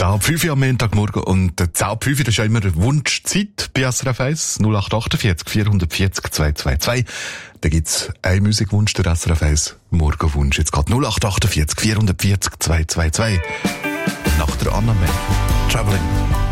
10.05 Uhr am Montagmorgen und 10.05 Uhr, das ist ja immer eine Wunschzeit bei SRF 1, 0848 440 222. Da gibt's einen Musikwunsch, der SRF 1 Morgenwunsch. Jetzt geht 0848 440 222. Nach der Anna May. Traveling.